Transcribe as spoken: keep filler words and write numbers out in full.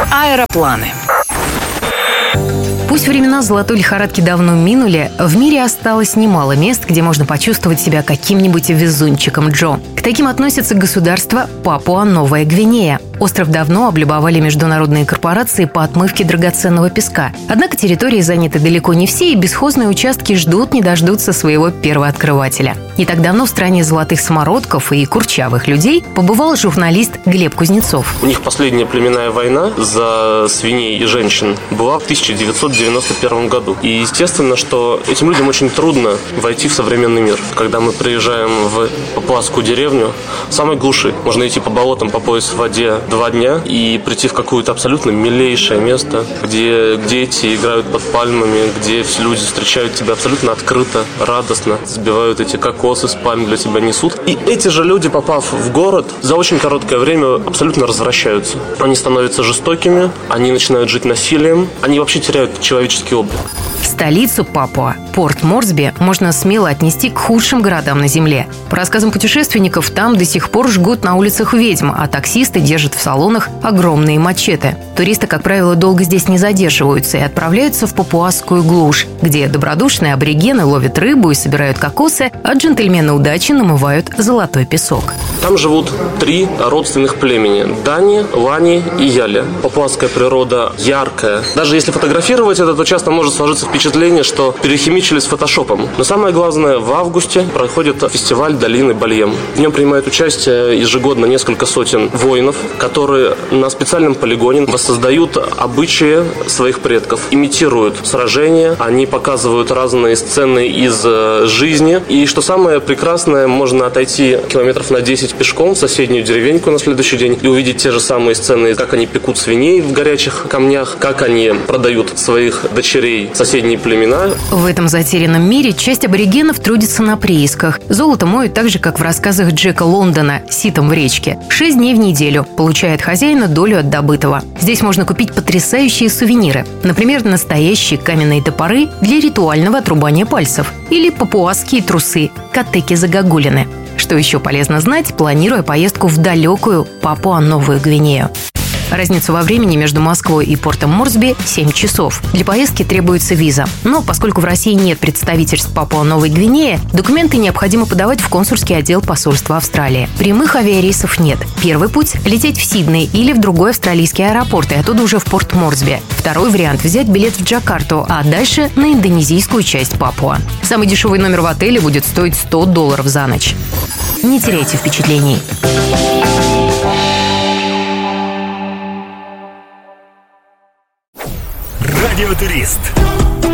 Аэропланы. Пусть времена золотой лихорадки давно минули, в мире осталось немало мест, где можно почувствовать себя каким-нибудь везунчиком Джо. К таким относятся государство Папуа-Новая Гвинея. Остров давно облюбовали международные корпорации по отмывке драгоценного песка. Однако территории заняты далеко не все, и бесхозные участки ждут не дождутся своего первооткрывателя. Не так давно в стране золотых самородков и курчавых людей побывал журналист Глеб Кузнецов. У них последняя племенная война за свиней и женщин была в тысяча девятьсот девяносто первом году. И естественно, что этим людям очень трудно войти в современный мир. Когда мы приезжаем в папуасскую деревню, в самой глуши, можно идти по болотам по пояс в воде два дня и прийти в какое-то абсолютно милейшее место, где дети играют под пальмами, где все люди встречают тебя абсолютно открыто, радостно, сбивают эти кокосы с пальм, для тебя несут. И эти же люди, попав в город, за очень короткое время абсолютно развращаются. Они становятся жестокими, они начинают жить насилием, они вообще теряют человеческий облик. Столицу Папуа, порт Морсби, можно смело отнести к худшим городам на Земле. По рассказам путешественников, там до сих пор жгут на улицах ведьм, а таксисты держат в салонах огромные мачете. Туристы, как правило, долго здесь не задерживаются и отправляются в папуасскую глушь, где добродушные аборигены ловят рыбу и собирают кокосы, а джентльмены удачи намывают золотой песок. Там живут три родственных племени – Дани, Лани и Яли. Папуасская природа яркая. Даже если фотографировать это, то часто может сложиться впечатление, что перехимичили с фотошопом. Но самое главное, в августе проходит фестиваль долины Бальем. В нем принимают участие ежегодно несколько сотен воинов, которые на специальном полигоне воссоздают обычаи своих предков, имитируют сражения, они показывают разные сцены из жизни. И что самое прекрасное, можно отойти километров на десять пешком в соседнюю деревеньку на следующий день и увидеть те же самые сцены, как они пекут свиней в горячих камнях, как они продают своих дочерей в соседние племена. В этом затерянном мире часть аборигенов трудится на приисках. Золото моют так же, как в рассказах Джека Лондона «Ситом в речке». Шесть дней в неделю. Получает хозяина долю от добытого. Здесь можно купить потрясающие сувениры. Например, настоящие каменные топоры для ритуального отрубания пальцев. Или папуасские трусы – катеки-загогулины. Что еще полезно знать, планируя поездку в далекую Папуа-Новую Гвинею. Разница во времени между Москвой и портом Морсби – семь часов. Для поездки требуется виза. Но поскольку в России нет представительств Папуа-Новой Гвинеи, документы необходимо подавать в консульский отдел посольства Австралии. Прямых авиарейсов нет. Первый путь – лететь в Сидней или в другой австралийский аэропорт, и оттуда уже в порт Морсби. Второй вариант – взять билет в Джакарту, а дальше на индонезийскую часть Папуа. Самый дешевый номер в отеле будет стоить сто долларов за ночь. Не теряйте впечатлений. Радиотурист.